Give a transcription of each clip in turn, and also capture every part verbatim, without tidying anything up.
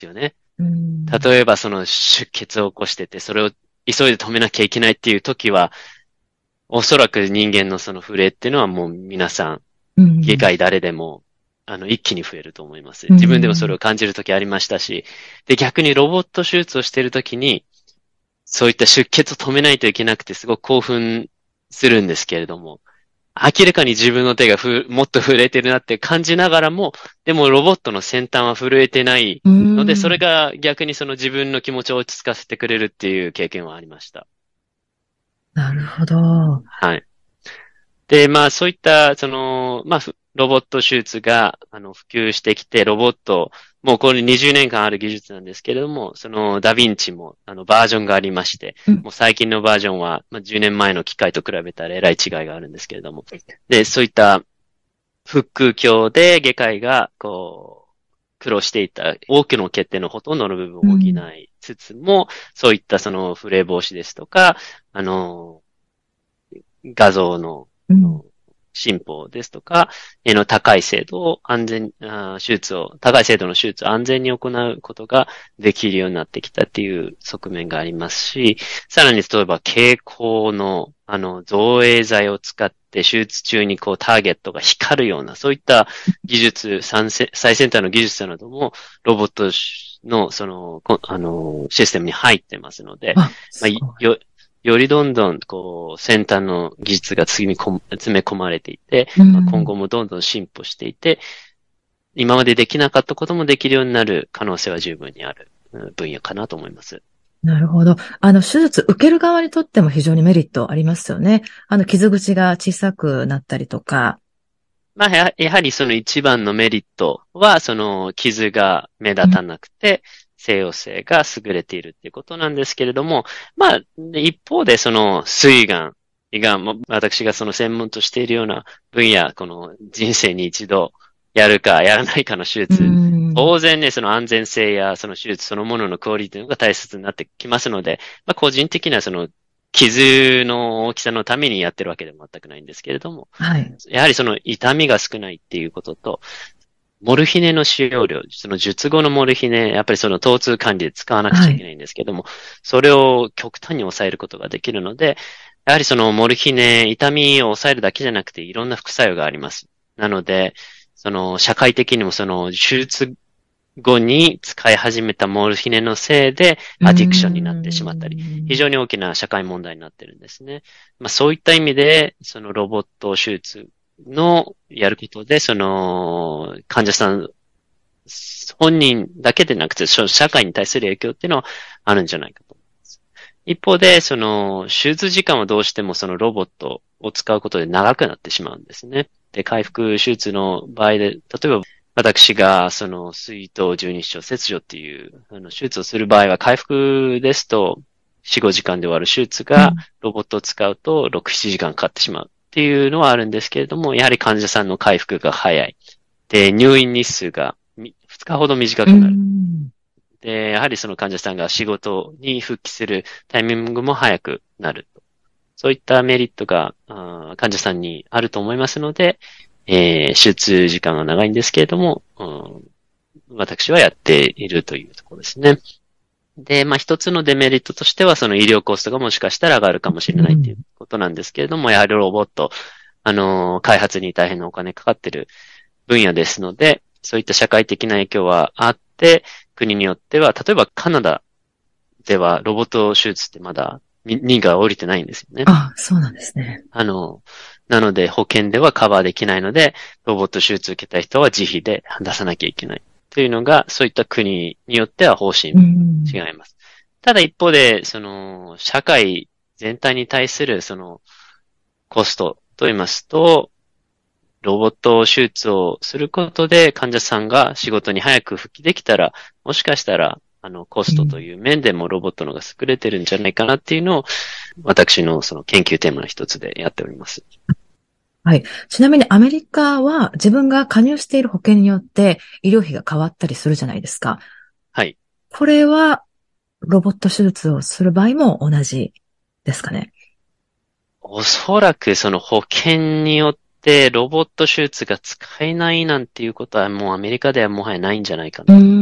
よね。 うん。 例えばその出血を起こしてて、それを急いで止めなきゃいけないっていう時は、おそらく人間のその震えっていうのはもう皆さん、 うん。 外科医誰でも、あの、一気に増えると思います。 う自分でもそれん。 を感じる時ありましたし、で、逆にロボット手術をしている時に、そういった出血を止めないといけなくてすごく興奮するんですけれども、明らかに自分の手がふ、もっと震えてるなって感じながらも、でもロボットの先端は震えてないうので、それん。 が逆にその自分の気持ちを落ち着かせてくれるっていう経験はありました。 なるほど。 はい。で、まあそういった、その、まあふロボット手術が、あの、普及してきて、ロボット、もうこれにじゅうねんかんある技術なんですけれども、そのダヴィンチも、あの、バージョンがありまして、 うん。 もう最近のバージョンは、まあじゅうねんまえの機械と比べたらえらい違いがあるんですけれども、で、そういった腹腔鏡で外科医が、こう、苦労していた多くの欠点のほとんどの部分を補いうん。 つつも、そういったそのフレ防止ですとか、あの、画像の、 うん。 あの進歩ですとか、絵の高い精度を安全、あ手術を、高い精度の手術を安全に行うことができるようになってきたっていう側面がありますし、さらに例えば蛍光の、あの、造影剤を使って手術中にこうターゲットが光るような、そういった技術、最先端の技術なども、ロボットの、その、あの、システムに入ってますので、 あ、 まあ、 すごい。 よ、よりどんどん、こう、先端の技術が次にこ詰め込まれていて、 うまあ、今ん。 後もどんどん進歩していて、今までできなかったこともできるようになる可能性は十分にあるうん分野かなと思います。 なるほど。あの、手術受ける側にとっても非常にメリットありますよね。あの、傷口が小さくなったりとか。 まあ、ややはりその一番のメリットは、その傷が目立たなくて、西洋性が優れているっていうことなんですけれども、まあ、一方でその膵がん、胃がん、まあ私がその専門としているような分野、この人生に一度やるかやらないかの手う術、 ん。 当然ね、その安全性やその手術そのもののクオリティが大切になってきますので、まあ個人的なその傷の大きさのためにやってるわけでも全くないんですけれども、 はい。 やはりその痛みが少ないっていうことと、モルヒネの使用量、その術後のモルヒネ、やっぱりその疼痛管理で使わなくちはい。 ゃいけないんですけども、それを極端に抑えることができるので、やはりそのモルヒネ、痛みを抑えるだけじゃなくていろんな副作用があります。なので、その社会的にもその手術後に使い始めたモルヒネのせいでうアディクションになってしまったり、非ん。 常に大きな社会問題になってるんですね。まあそういった意味で、そのロボット手術のやることで、その患者さん本人だけでなくて、社会に対する影響っていうのはあるんじゃないかと思います。一方で、その手術時間はどうしてもそのロボットを使うことで長くなってしまうんですね。で、回復手術の場合で、例えば私が、その、水頭十二指腸切除っていう、あの、手術をする場合は、回復ですと、よん、ごじかんで終わる手術が、 うん。 ロボットを使うと、ろく、ななじかんかかってしまうっていうのはあるんですけれども、やはり患者さんの回復が早い。で、入院日数がふつかほど短うくなる。 ん。 で、やはりその患者さんが仕事に復帰するタイミングも早くなる。そういったメリットが、あ患者さんにあると思いますので、えー、手術時間が長いんですけれども、うん、私はやっているというところですね。で、まあ一つのデメリットとしては、その医療コストがもしかしたら上がるかもしれないといううん。 ことなんですけれども、やはりロボット、あのー開発に大変なお金かかっている分野ですので、そういった社会的な影響はあって、国によっては、例えばカナダではロボット手術ってまだ認が下りてないんですよね。 あ、そうなんですね。 あの、なので保険ではカバーできないので、ロボット手術を受けた人は自費で出さなきゃいけない。というのが、そういった国によっては方針うん。 違います。ただ一方で、その、社会全体に対するその、コストと言いますと、ロボット手術をすることで患者さんが仕事に早く復帰できたら、もしかしたら、あの、コストとうん。 いう面でもロボットの方が優れてるんじゃないかなっていうのを、私のその研究テーマの一つでやっております。 はい。ちなみにアメリカは自分が加入している保険によって医療費が変わったりするじゃないですか。 はい。 これはロボット手術をする場合も同じですかね。 おそらくその保険によってロボット手術が使えないなんていうことはもうアメリカではもはやないんじゃないかうーなと思います。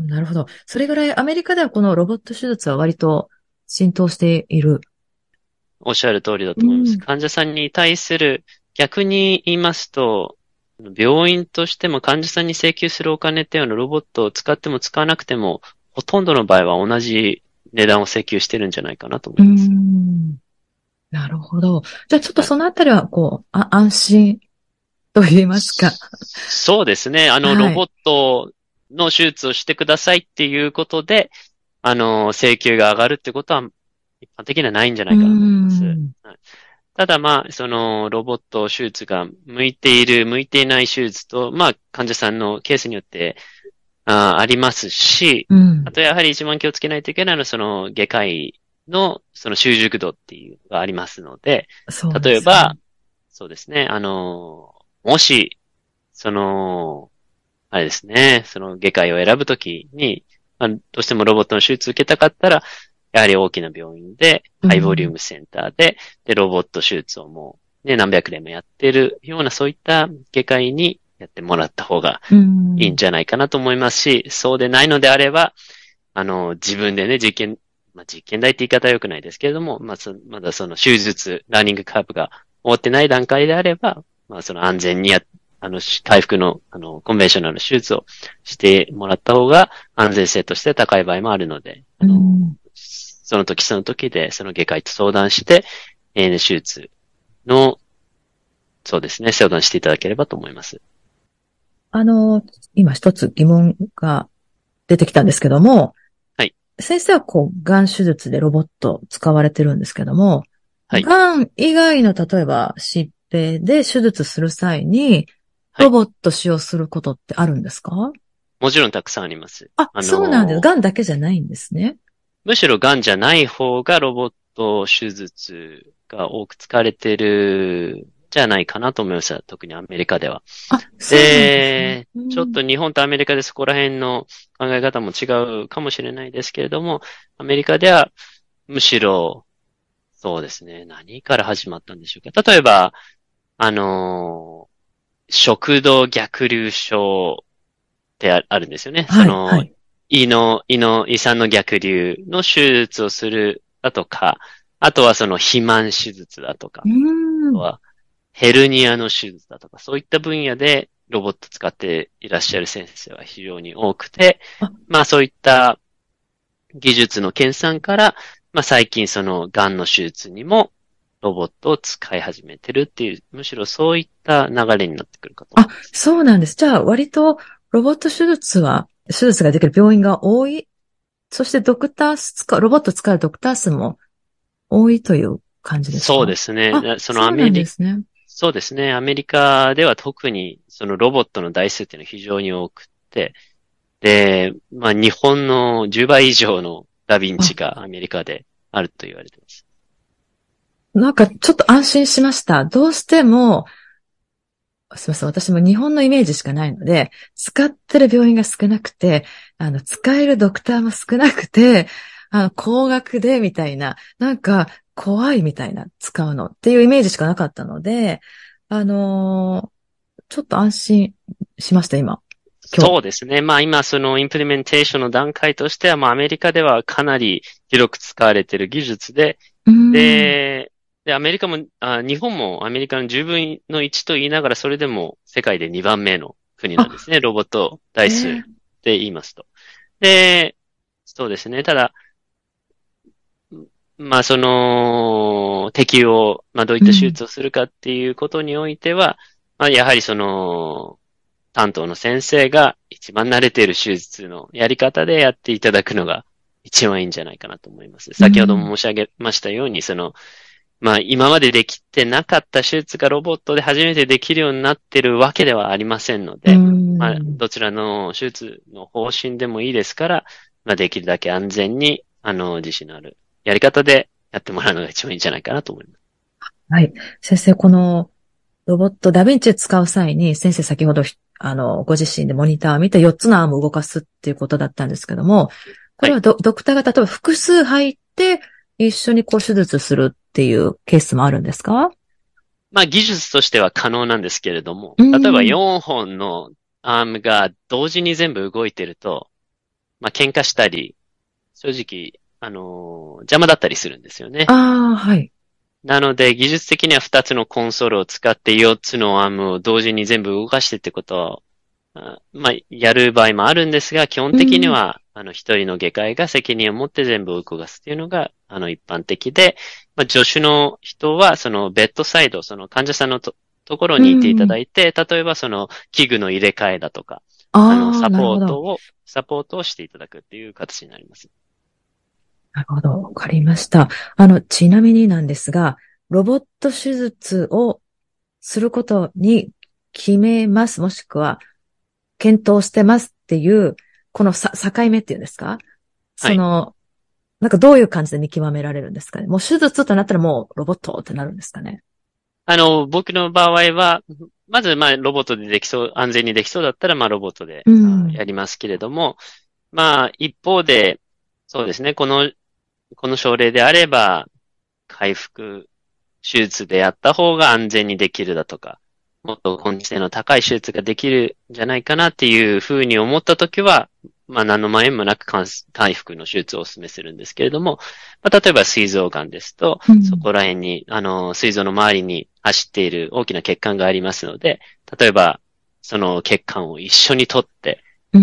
ん、なるほど。それぐらいアメリカではこのロボット手術は割と浸透している。 おっしゃる通りだと思います。 うん。 患者さんに対する、逆に言いますと、病院としても患者さんに請求するお金っていうのはロボットを使っても使わなくても、ほとんどの場合は同じ値段を請求してるんじゃないかなと思ういます。 ん。なるほど。じゃあちょっとはい。 そのあたりは、こう、あ、安心と言いますか。 そうですね。あの、ロはい。 ボットの手術をしてくださいっていうことで、あの、請求が上がるってことは一般的にはないんじゃなういかなと思います。 ん。 はい。ただまあ、その、ロボット手術が向いている、向いていない手術と、まあ、患者さんのケースによってあ、ありますし、 うん。 あとやはり一番気をつけないといけないのは、その、外科医の、その習熟度っていうのがありますので、 そうですよね。 例えば、そうですね、あの、もし、その、あれですね、その外科医を選ぶときに、まあ、どうしてもロボットの手術を受けたかったら、やはり大きな病院で、ハイボリューうん。 ムセンターで、で、ロボット手術をもう、ね、何百例もやってるような、そういった外科医にやってもらった方がうん。 いいんじゃないかなと思いますし、そうでないのであれば、あの、自分でね、実験、まあ、実験台って言い方は良くないですけれども、まあ、そまだその手術、ラーニングカーブが終わってない段階であれば、まあ、その安全にや、あの、し回復の、あの、コンベンショナルな手術をしてもらった方が安全性として高い場合もあるので、あうの、 ん。 その時その時で、その外科医と相談して、えー手術の、そうですね、相談していただければと思います。 あの、今一つ疑問が出てきたんですけども、 はい。 先生はこう、がん手術でロボット使われてるんですけども、 はい。 がん以外の例えば疾病で手術する際に、 はい。 ロボット使用することってあるんですか？ もちろんたくさんあります。 あ、 あそうなんです。 の、 がんだけじゃないんですね。 むしろ癌じゃない方がロボット手術が多く使われてるじゃないかなと思います。特にアメリカでは。 あ、そうなんですね。 で、ちょっうん。 と日本とアメリカでそこら辺の考え方も違うかもしれないですけれども、アメリカではむしろ、そうですね、何から始まったんでしょうか。例えば、あの、食道逆流症ってああるんですよね。そはい、はの、 い。 胃の、胃の、胃酸の逆流の手術をするだとか、あとはその肥満手術だとか、 うーん。 あとはヘルニアの手術だとか、そういった分野でロボット使っていらっしゃる先生は非常に多くて、 あ、 まあそういった技術の研鑽から、まあ最近その癌の手術にもロボットを使い始めてるっていう、むしろそういった流れになってくるかと思あ、 います。 そうなんです。じゃあ、割とロボット手術は、手術ができる病院が多い。そしてドクタース使う、ロボット使うドクター数も多いという感じですそうか？ ですね。 あ、 そのそうなんでアメリすね。 そうですね。アメリカでは特にそのロボットの台数っていうのは非常に多くて、で、まあ日本のじゅうばい以上のダヴィンチあ、 がアメリカであると言われています。 なんかちょっと安心しました。どうしても、すみません。私も日本のイメージしかないので、使ってる病院が少なくて、あの、使えるドクターも少なくて、あの、高額でみたいな、なんか怖いみたいな、使うのっていうイメージしかなかったので、あのーちょっと安心しました、今。今日。 そうですね。まあ今そのインプリメンテーションの段階としては、まあアメリカではかなり広く使われている技術で、 うーん。 で、で、アメリカも、あ、日本もアメリカのじゅうぶんのいちと言いながら、それでも世界でにばんめの国なんですあ、 ね。ロボット台数ええ、 で言いますと。で、そうですね。ただ、まあ、その、適用、まあ、どういった手うん。 術をするかっていうことにおいては、まあ、やはりその、担当の先生が一番慣れている手術のやり方でやっていただくのが一番いいんじゃないかなと思います。先ほどうん。 も申し上げましたように、その、まあ、今までできてなかった手術がロボットで初めてできるようになっているわけではありませんのうで、まあ、 ん。 どちらの手術の方針でもいいですから、まあ、できるだけ安全に、あの、自信のあるやり方でやってもらうのが一番いいんじゃないかなと思います。 はい。先生、このロボットダヴィンチ使う際に、先生先ほど、あの、ご自身でモニターを見てよっつのアームを動かすっていうことだったんですけども、こはい。 れはド、ドクターが例えば複数入って一緒にこう手術するっていうケースもあるんですか？ まあ、技術としては可能なんですけれども、 う例えばん。 よんほんのアームが同時に全部動いてると、 まあ、喧嘩したり、正直、あのー邪魔だったりするんですよね。 ああ、はい。 なので、技術的にはふたつのコンソールを使ってよっつのアームを同時に全部動かしてってことは、あまあ、やる場合もあるんですが、基本うん。 的には、あの、一人の外科医が責任を持って全部動かすっていうのが、あの、一般的で、まあ、助手の人は、その、ベッドサイド、その患者さんのと、ところうにいていただん。 いて、例えばその、器具の入れ替えだとか、あの、 ああ、 サなるほど。 ポートを、サポートをしていただくっていう形になります。 なるほど。わかりました。あの、ちなみになんですが、ロボット手術をすることに決めます、もしくは検討してますっていう、このさ境目っていうんですか？ はい。 その、なんかどういう感じで見極められるんですかね？もう手術となったらもうロボットってなるんですかね？ あの、僕の場合は、まず、まあ、ロボットでできそう、安全にできそうだったら、まあ、ロボットで、あ、 うん。 やりますけれども、まあ、一方で、そうですね、この、この症例であれば、回復手術でやった方が安全にできるだとか、もっと本質性の高い手術ができるんじゃないかなっていうふうに思ったときは、まあ何の前もなく回復の手術をお勧めするんですけれども、まあ、例えば膵臓癌ですと、 うん。 そこら辺に、あの、膵臓の周りに走っている大きな血管がありますので、例えば、その血管を一緒に取って、 うん。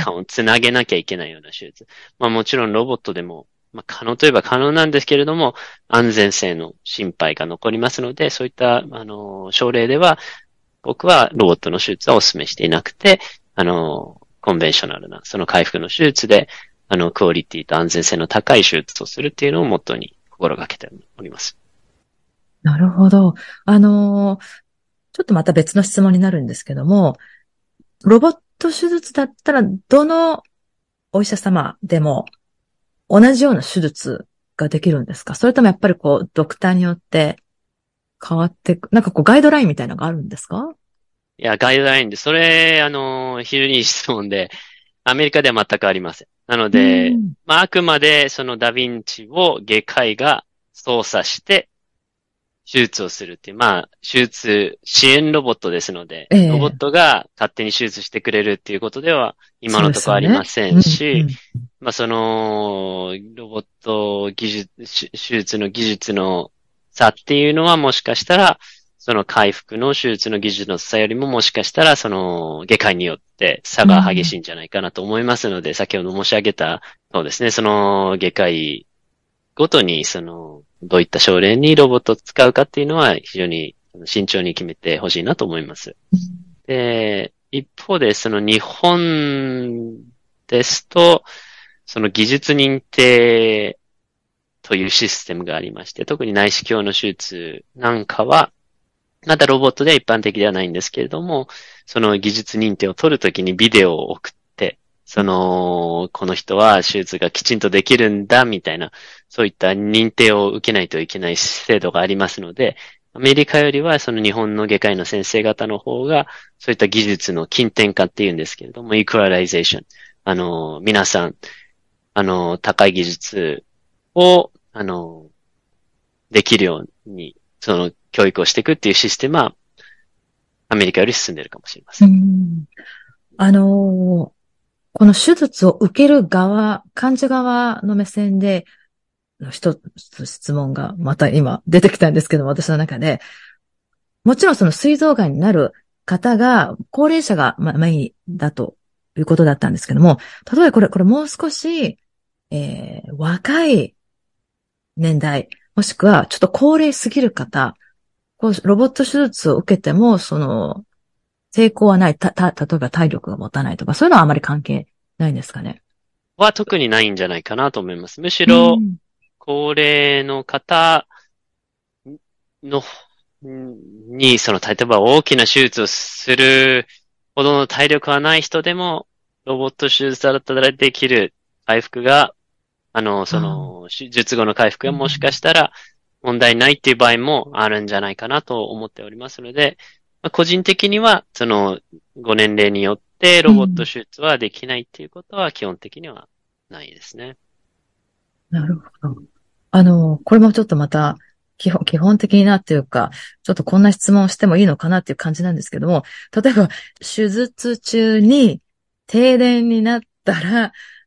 血管をつなげなきゃいけないような手術。まあもちろんロボットでも、まあ可能といえば可能なんですけれども、安全性の心配が残りますので、そういった、あの、症例では、僕はロボットの手術はお勧めしていなくて、あの、コンベンショナルな、その回復の手術で、あの、クオリティと安全性の高い手術をするっていうのをモットーに心がけております。 なるほど。あのーちょっとまた別の質問になるんですけども、ロボット手術だったら、どのお医者様でも同じような手術ができるんですか？それともやっぱりこう、ドクターによって変わってく、なんかこう、ガイドラインみたいなのがあるんですか？ いや、ガイドラインで、それ、あの、非常にいい質問で、アメリカでは全くありません。なのうで、 ん。 まあ、あくまでそのダヴィンチを外科医が操作して手術をするっていう、まあ、手術支援ロボットですので、 えロボッえ、 トが勝手に手術してくれるっていうことでは今そうでのところありますよね。 せうん、うんし、 ん。 まあ、その、ロボット技術、手手術の技術の差っていうのはもしかしたら、その回復の手術の技術の差よりももしかしたら、その外科医によって差が激うん。 しいんじゃないかなと思いますので、先ほど申し上げた、そうですね、その外科医ごとに、その、どういった症例にロボットを使うかっていうのは非常に慎重に決めてほしいなと思います。で、一方で、その日本ですと、その技術認定というシステムがありまして、特に内視鏡の手術なんかは、まだロボットでは一般的ではないんですけれども、その技術認定を取るときにビデオを送って、その、この人は手術がきちんとできるんだ、みたいな、そういった認定を受けないといけない制度がありますので、アメリカよりはその日本の外科医の先生方の方が、そういった技術の近典化っていうんですけれども、イクラライゼーション。あの、皆さん、あの、高い技術を、あの、できるように、その教育をしていくっていうシステムはアメリカより進んでいるかもしれまうせん。 ん。あのーこの手術を受ける側、患者側の目線で、一つ質問がまた今出てきたんですけども、私の中で、もちろんその膵臓癌になる方が、高齢者がまメインだということだったんですけども、例えばこれ、これもう少し、えー、若い年代、もしくはちょっと高齢すぎる方、こうロボット手術を受けても、その、抵抗はない、た、た、例えば体力が持たないとか、そういうのはあまり関係ないんですかね？ は特にないんじゃないかなと思います。むしろ、 うん。 高齢の方の、に、その、例えば大きな手術をするほどの体力はない人でも、ロボット手術だったらできる回復が、あの、そああ、 の、手術後の回復うがもしかしん。 たら問題ないっていう場合もあるんじゃないかなと思っておりますので、まあ個人的には、その、ご年齢によってロボットうん。 手術はできないっていうことは基本的にはないですね。 なるほど。あの、これもちょっとまた、基本、基本的なっていうか、ちょっとこんな質問をしてもいいのかなっていう感じなんですけども、例えば、手術中に停電になったら、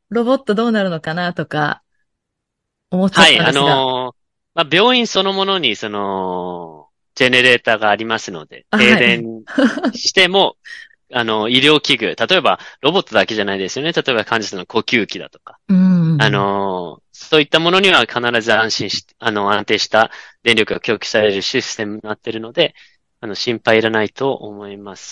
ロボットどうなるのかなとか思っちゃっはい、あたんですが。 のーまあ、病院そのものに、その、ジェネレーターがありますので、 あ、 停はい。 電しても、あの、医療器具、例えば、ロボットだけじゃないですよね。例えば患者さんの呼吸器だとか。 うあん。 のーそういったものには必ず安心し、あの、安定した電力が供給されるシステムになっているので、あの、心配いらないと思います。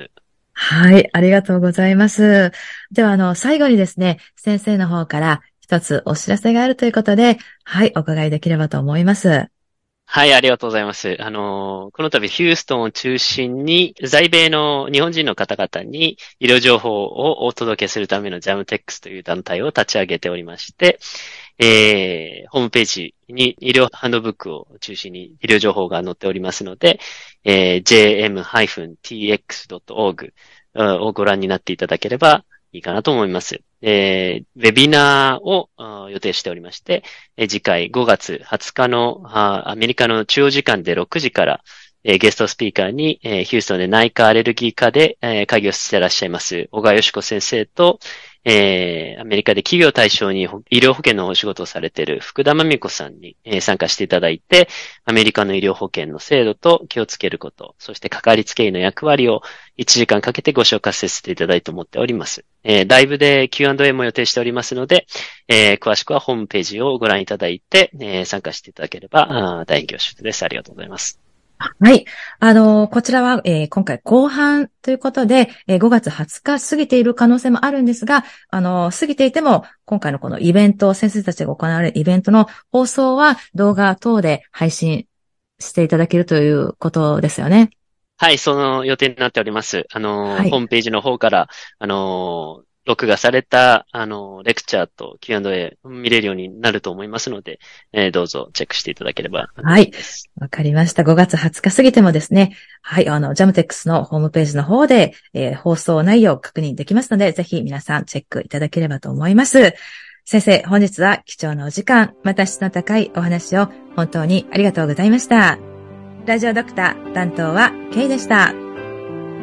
はい、ありがとうございます。では、あの、最後にですね、先生の方から一つお知らせがあるということで、はい、お伺いできればと思います。 はい、ありがとうございます。あのーこの度ヒューストンを中心に、在米の日本人の方々に医療情報をお届けするためのジャムテックスという団体を立ち上げておりまして、えー、ホームページに医療ハンドブックを中心に医療情報が載っておりますので、えー、ジェーエムティーエックスドットオージー をご覧になっていただければいいかなと思います。えー、ウェビナーを予定しておりまして、えー次回ごがつはつかのあアメリカの中央時間でろくじから、えーゲストスピーカーに、えーヒューストンで内科アレルギー科で、えー会議をしていらっしゃいます、小川よし子先生と、えーアメリカで企業対象に医療保険のお仕事をされている福田真美子さんに、えー参加していただいて、アメリカの医療保険の制度と気をつけること、そしてかかりつけ医の役割をいちじかんかけてご紹介させていただいて思っております。えーライブで キューアンドエー も予定しておりますので、えー詳しくはホームページをご覧いただいて、えー参加していただければあ大変恐縮です。ありがとうございます。 はい。あの、こちらは、えー今回後半ということで、えーごがつはつか過ぎている可能性もあるんですが、あの、過ぎていても、今回のこのイベント、先生たちが行われるイベントの放送は動画等で配信していただけるということですよね。 はい、その予定になっております。あの、 はい。 ホームページの方から、あの、録画された、あの、レクチャーと キューアンドエー 見れるようになると思いますので、えーどうぞチェックしていただければはい。 嬉しいです。 わかりました。ごがつはつか過ぎてもですね、はい、あの、ジャムテックスのホームページの方で、えー放送内容を確認できますので、ぜひ皆さんチェックいただければと思います。先生、本日は貴重なお時間、また質の高いお話を本当にありがとうございました。ラジオドクター担当はケイでした。